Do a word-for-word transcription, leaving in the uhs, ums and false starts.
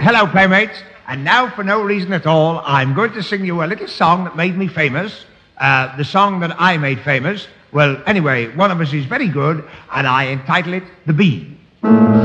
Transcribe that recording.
Hello, playmates. And now, for no reason at all, I'm going to sing you a little song that made me famous. Uh, the song that I made famous. Well, anyway, one of us is very good, and I entitle it The Bee.